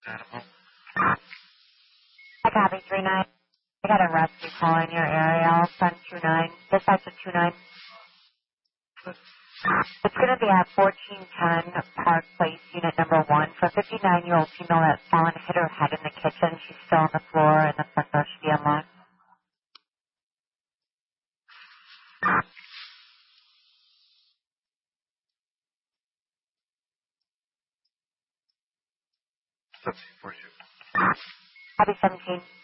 Animal. I copy 39. I got a rescue call in your area. I'll send 29. Dispatch of 29. It's going to be at 1410 Park Place, Unit number 1, for a 59-year-old female that fell and hit her head in the kitchen. She's still on the floor, and the front door should be unlocked. Substitute for you. Copy 17.